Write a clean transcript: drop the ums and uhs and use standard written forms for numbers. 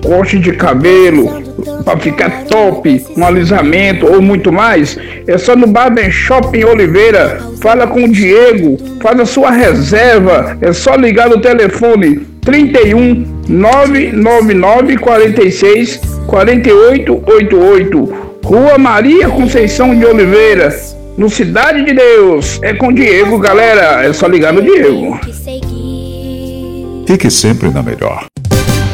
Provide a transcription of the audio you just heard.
corte de cabelo, para ficar top, um alisamento ou muito mais, é só no Barber Shop em Oliveira. Fala com o Diego, faz a sua reserva, é só ligar no telefone 31 999 46 4888, Rua Maria Conceição de Oliveira, no Cidade de Deus. É com o Diego, galera, é só ligar no Diego. Fique sempre na melhor.